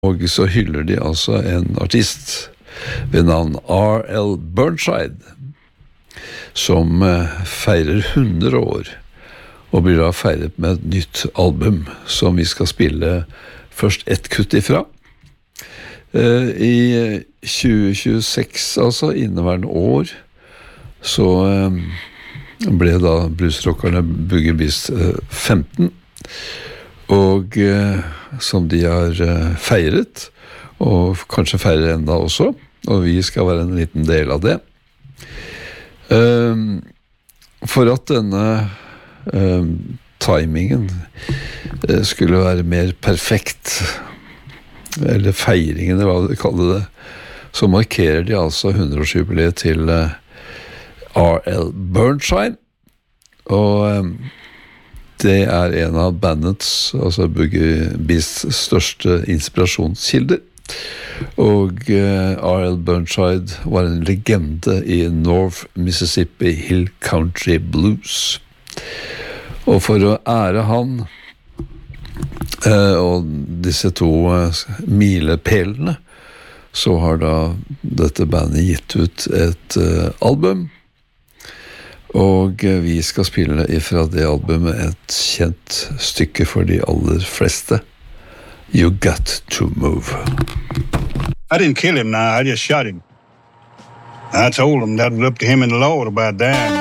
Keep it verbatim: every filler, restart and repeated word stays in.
Og så hyller de altså en artist ved navn R L Burnside, som feirer hundre år, og blir da feiret med et nytt album, som vi skal spille først ett kutt ifra. I tjue tjueseks, altså inneværende år, så ble da bluesrockerne Boogie Beast femten, og som de har feiret, og kanskje feirer enda også, og vi skal være en liten del av det. For at denne timingen skulle være mer perfekt, eller feiringen, eller hva de kaller det, så markerer de altså hundreårsjubileet til R L Burnside, og det er en av bandets, altså Boogie Beasts største inspirasjonskilder, og R L Burnside var en legende i North Mississippi Hill Country Blues. Og for å ære han og disse to milepælene, så har da dette bandet gitt ut et album, og vi skal spille ifra det albumet et kjent stykke for de aller fleste. You Got to Move. I didn't kill him now, I just shot him. I told him that was up to him and the Lord about that.